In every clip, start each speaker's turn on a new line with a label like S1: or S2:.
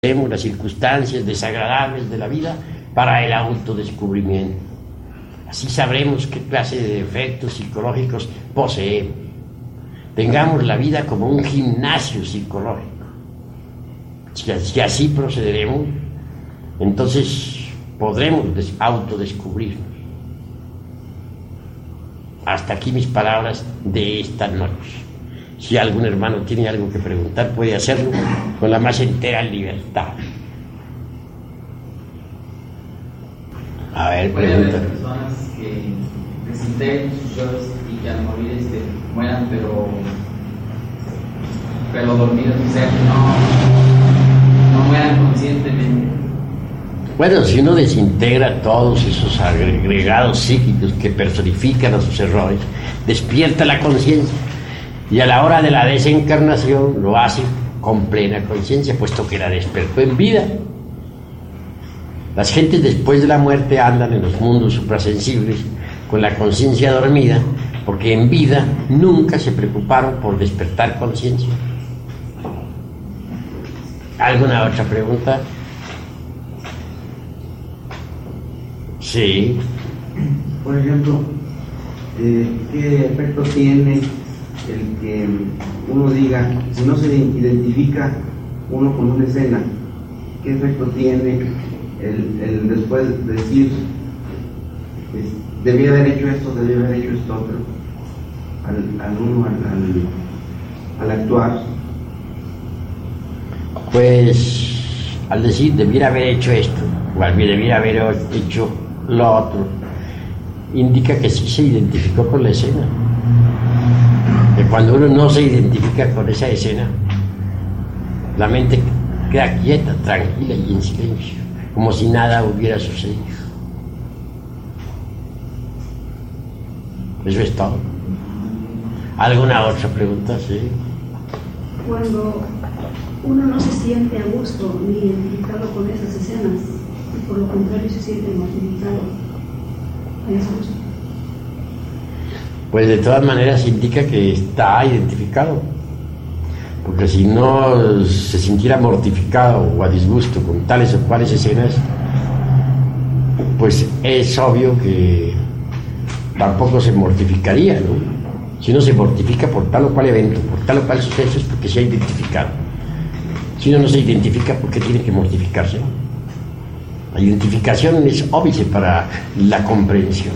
S1: Vemos las circunstancias desagradables de la vida para el autodescubrimiento. Así sabremos qué clase de efectos psicológicos poseemos. Tengamos la vida como un gimnasio psicológico. Si así procederemos, entonces podremos autodescubrirnos. Hasta aquí mis palabras de esta noche. Si algún hermano tiene algo que preguntar, puede hacerlo con la más entera libertad. A ver,
S2: puede
S1: pregunta.
S2: haber personas que desintegren sus yoes y que al morir mueran, pero dormidos, o sea, que no mueran conscientemente.
S1: Bueno, si uno desintegra todos esos agregados psíquicos que personifican a sus errores, despierta la conciencia. Y a la hora de la desencarnación lo hace con plena conciencia, puesto que la despertó en vida. Las gentes después de la muerte andan en los mundos suprasensibles con la conciencia dormida, porque en vida nunca se preocuparon por despertar conciencia. ¿Alguna otra pregunta? Sí.
S3: Por ejemplo, ¿qué efecto tiene el que uno diga, si no se identifica uno con una escena, qué efecto tiene el después decir, debía haber hecho esto, debía haber hecho esto otro, al actuar?
S1: Pues al decir debiera haber hecho esto, o al debiera haber hecho lo otro, indica que sí se identificó con la escena. Que cuando uno no se identifica con esa escena, la mente queda quieta, tranquila y en silencio, como si nada hubiera sucedido. Eso es todo. ¿Alguna otra pregunta? Sí.
S4: Cuando uno no se siente a gusto ni identificado con esas escenas, y por lo contrario se siente mortificado, ¿hay ese gusto?
S1: Pues de todas maneras indica que está identificado, porque si no se sintiera mortificado o a disgusto con tales o cuales escenas, pues es obvio que tampoco se mortificaría, ¿no? Si uno se mortifica por tal o cual evento, por tal o cual suceso, es porque se ha identificado. Si uno no se identifica, ¿por qué tiene que mortificarse? La identificación es óbice para la comprensión.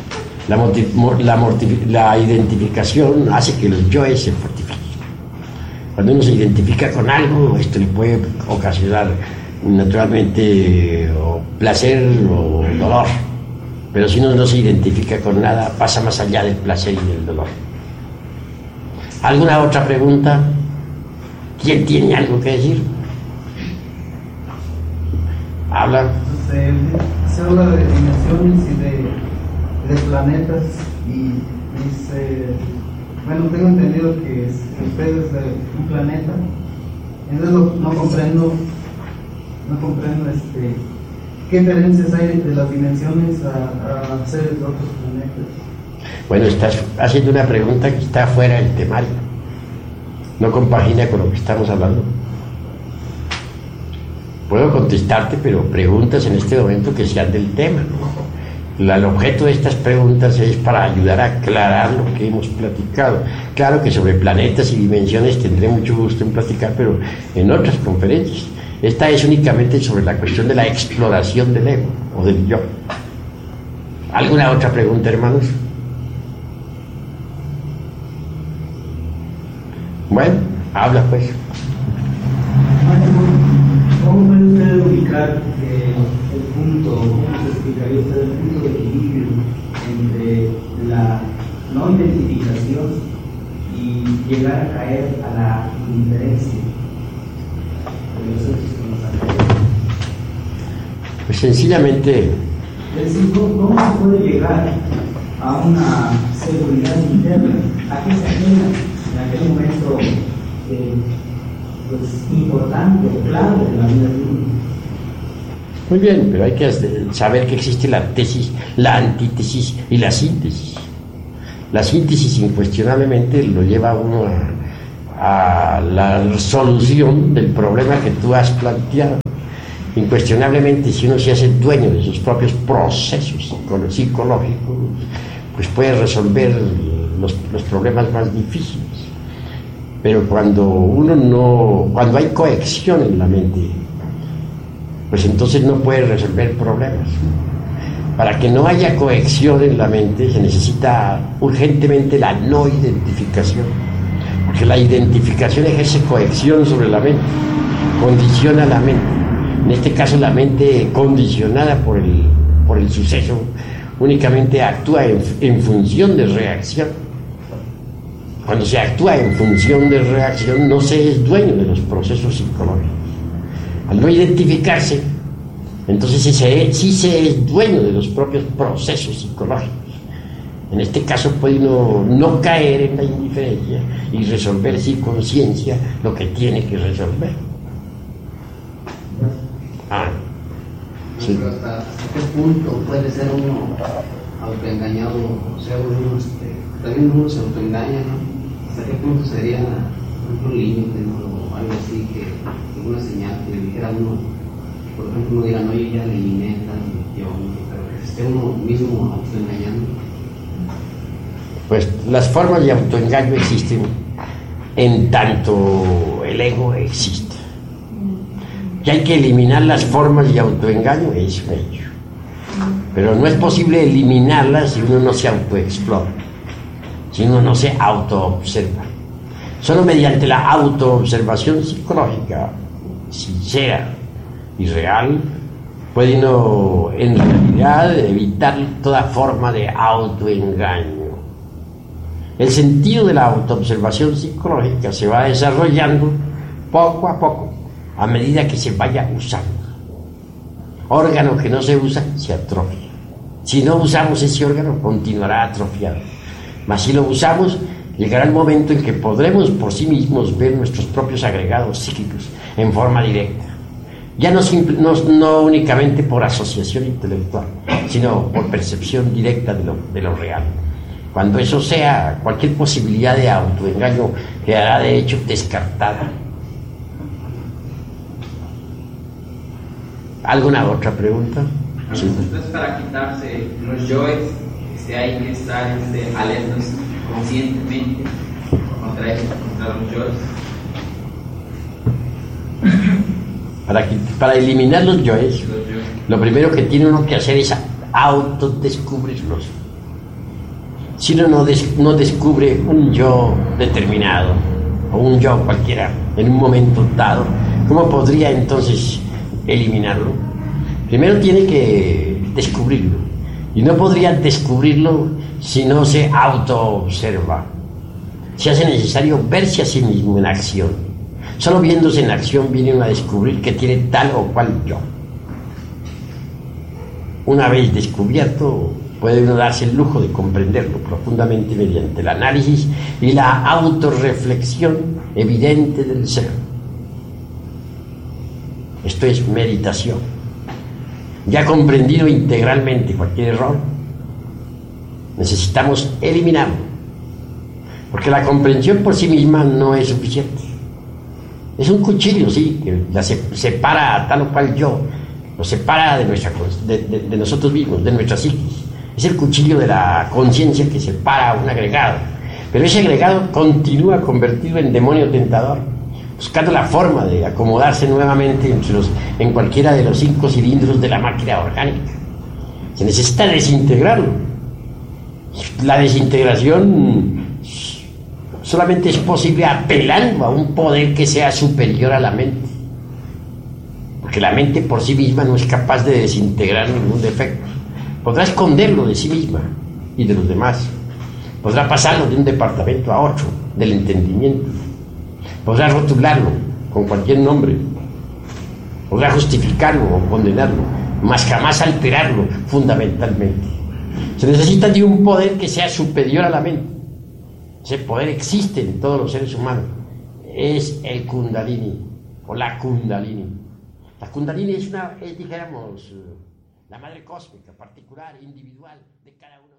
S1: La identificación hace que los yoes se fortifiquen. Cuando uno se identifica con algo, esto le puede ocasionar naturalmente o placer o dolor. Pero si uno no se identifica con nada, pasa más allá del placer y del dolor. ¿Alguna otra pregunta? ¿Quién tiene algo que decir? Habla.
S5: Se habla de dimensiones y de planetas y bueno, tengo entendido que usted es de un planeta, entonces no comprendo qué diferencias hay entre las dimensiones a seres de otros planetas.
S1: Bueno, estás haciendo una pregunta que está fuera del temario, no compagina con lo que estamos hablando. Puedo contestarte, pero preguntas en este momento que sean del tema, ¿no? El objeto de estas preguntas es para ayudar a aclarar lo que hemos platicado. Claro que sobre planetas y dimensiones tendré mucho gusto en platicar, pero en otras conferencias. Esta es únicamente sobre la cuestión de la exploración del ego o del yo. ¿Alguna otra pregunta, hermanos? Bueno, habla pues.
S6: ¿Cómo puede usted ubicar el punto, cómo se explicaría usted el punto de equilibrio entre la no identificación y llegar a caer a la indiferencia de los hechos que nos afectan?
S1: Pues sencillamente...
S6: Es decir, ¿cómo se puede llegar a una seguridad interna? ¿A qué se genera en aquel momento pues, importante o clave de la vida de uno?
S1: Muy bien, pero hay que saber que existe la tesis, la antítesis y la síntesis. La síntesis incuestionablemente lo lleva a uno a la solución del problema que tú has planteado. Incuestionablemente, si uno se hace dueño de sus propios procesos psicológicos, pues puede resolver los problemas más difíciles. Pero cuando hay cohesión en la mente, pues entonces no puede resolver problemas. Para que no haya cohesión en la mente se necesita urgentemente la no identificación, porque la identificación ejerce cohesión sobre la mente, condiciona la mente. En este caso, la mente condicionada por el suceso únicamente actúa en función de reacción. Cuando se actúa en función de reacción, no se es dueño de los procesos psicológicos. Al no identificarse, entonces sí se es dueño de los propios procesos psicológicos. En este caso puede uno no caer en la indiferencia y resolver sin conciencia lo que tiene que resolver.
S7: Sí. ¿Hasta qué punto puede ser uno autoengañado? O sea, también uno se autoengaña, ¿no? ¿Hasta qué punto sería un límite, ¿no? O algo así, que una señal que le dijera a uno, por ejemplo, uno diga, no, yo ya le eliminé tal religión, pero que se esté uno mismo autoengañando?
S1: Pues las formas de autoengaño existen en tanto el ego existe. Que hay que eliminar las formas de autoengaño es un hecho. Pero no es posible eliminarlas si uno no se autoexplora, si uno no se autoobserva. Solo mediante la autoobservación psicológica sincera y real puede uno en realidad evitar toda forma de autoengaño. El sentido de la autoobservación psicológica se va desarrollando poco a poco, a medida que se vaya usando. Órgano que no se usa, se atrofia. Si no usamos ese órgano, continuará atrofiado. Mas si lo usamos, llegará el momento en que podremos por sí mismos ver nuestros propios agregados psíquicos en forma directa. Ya no únicamente por asociación intelectual, sino por percepción directa de lo real. Cuando eso sea, cualquier posibilidad de autoengaño quedará de hecho descartada. ¿Alguna otra pregunta?
S2: Sí. Entonces, para quitarse los yoes, hay que estar alertos conscientemente contra los yoes.
S1: Para eliminar los yoes, lo primero que tiene uno que hacer es autodescubrirlos. Si uno no descubre un yo determinado o un yo cualquiera en un momento dado, ¿cómo podría entonces eliminarlo? Primero tiene que descubrirlo, y no podría descubrirlo si no se autoobserva. Se hace necesario verse a sí mismo en acción. Solo viéndose en acción viene uno a descubrir que tiene tal o cual yo. Una vez descubierto, puede uno darse el lujo de comprenderlo profundamente mediante el análisis y la autorreflexión evidente del ser. Esto es meditación. Ya comprendido integralmente cualquier error, necesitamos eliminarlo, porque la comprensión por sí misma no es suficiente. Es un cuchillo, sí, que separa a tal o cual yo, lo separa de nosotros mismos, de nuestra psiquis. Es el cuchillo de la conciencia que separa a un agregado, pero ese agregado continúa convertido en demonio tentador, buscando la forma de acomodarse nuevamente en cualquiera de los 5 cilindros de la máquina orgánica. Se necesita desintegrarlo. La desintegración solamente es posible apelando a un poder que sea superior a la mente, porque la mente por sí misma no es capaz de desintegrar ningún defecto. Podrá esconderlo de sí misma y de los demás, podrá pasarlo de un departamento a otro del entendimiento, podrá rotularlo con cualquier nombre, podrá justificarlo o condenarlo, mas jamás alterarlo fundamentalmente. Se necesita de un poder que sea superior a la mente. Ese poder existe en todos los seres humanos. Es el Kundalini o la Kundalini. La Kundalini es dijéramos, la madre cósmica, particular, individual de cada uno.